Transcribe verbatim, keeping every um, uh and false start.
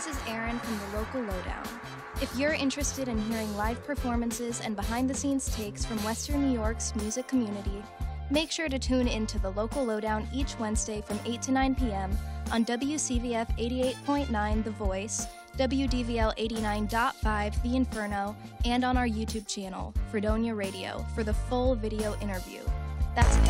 this is Erin from the Local Lowdown. If you're interested in hearing live performances and behind-the-scenes takes from Western New York's music community, make sure to tune into the Local Lowdown each Wednesday from eight to nine p.m. on W C V F eighty-eight point nine The Voice, W D V L eighty-nine point five The Inferno, and on our YouTube channel, Fredonia Radio, for the full video interview. That's